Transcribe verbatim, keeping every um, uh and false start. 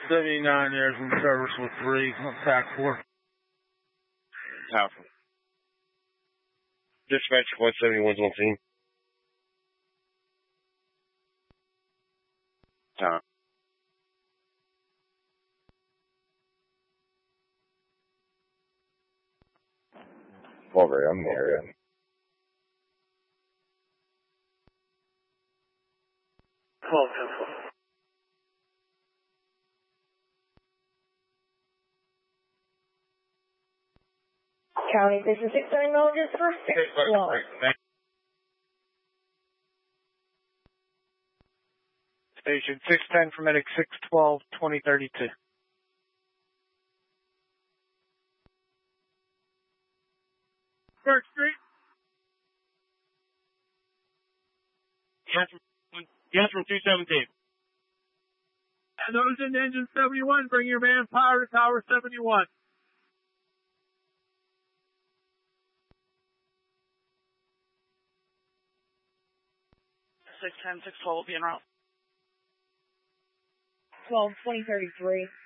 seventy-nine there's in service with three on pack four. Powerful. Dispatch one seventy-one's on scene. Time. Over, I'm in the area. twelve ten four. County Station six nine Messages for six twelve. Station six ten for medic six twelve twenty thirty-two. First Street. Yes, from, yes, from two seventeen. And those in engine seventy-one, bring your manpower to tower seventy-one. six ten, six twelve will be en route. twelve twenty thirty-three.